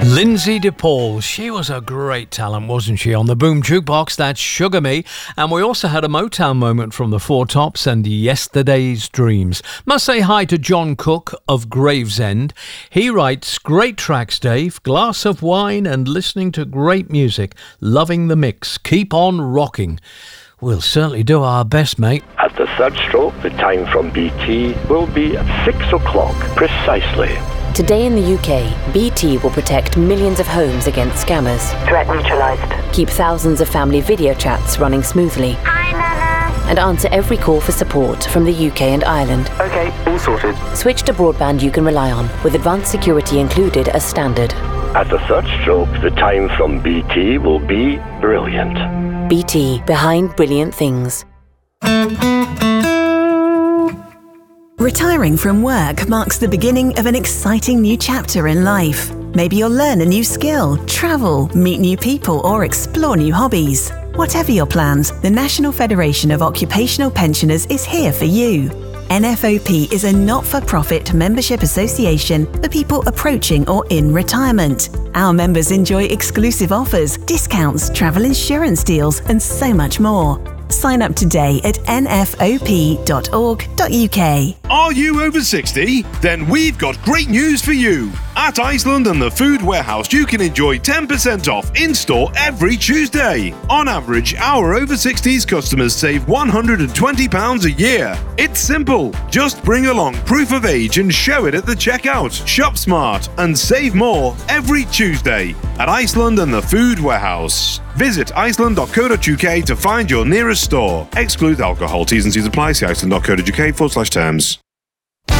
Lindsay DePaul, she was a great talent, wasn't she? On the Boom Jukebox, that's Sugar Me. And we also had a Motown moment from the Four Tops and Yesterday's Dreams. Must say hi to John Cook of Gravesend. He writes, great tracks, Dave. Glass of wine and listening to great music. Loving the mix. Keep on rocking. We'll certainly do our best, mate. At the third stroke, the time from BT will be 6 o'clock precisely. Today in the UK, BT will protect millions of homes against scammers. Threat neutralised. Keep thousands of family video chats running smoothly. Hi, Nana. And answer every call for support from the UK and Ireland. Okay, all sorted. Switch to broadband you can rely on, with advanced security included as standard. At the third stroke, the time from BT will be brilliant. BT, behind brilliant things. Retiring from work marks the beginning of an exciting new chapter in life. Maybe you'll learn a new skill, travel, meet new people, or explore new hobbies. Whatever your plans, the National Federation of Occupational Pensioners is here for you. NFOP is a not-for-profit membership association for people approaching or in retirement. Our members enjoy exclusive offers, discounts, travel insurance deals, and so much more. Sign up today at nfop.org.uk. Are you over 60? Then we've got great news for you. At Iceland and the Food Warehouse, you can enjoy 10% off in-store every Tuesday. On average, our over 60s customers save £120 a year. It's simple. Just bring along proof of age and show it at the checkout. Shop smart and save more every Tuesday at Iceland and the Food Warehouse. Visit iceland.co.uk to find your nearest store. Exclude alcohol. T's and C's apply. See iceland.co.uk/terms.